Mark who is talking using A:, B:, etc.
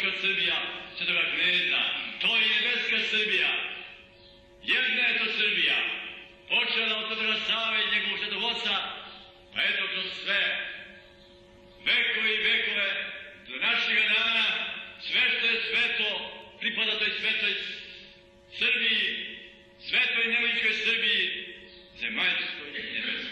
A: katolička Srbija, Svetoga Kneza, to je nebeska Srbija. Jedna je to Srbija, počela od Svetoga Save i njegovog Svetog Oca, pa eto to sve, vekove i vekove, do našega dana, sve što je sveto, pripada toj svetoj Srbiji, svetoj nemoćkoj Srbiji, zemaljskoj i nebeskoj.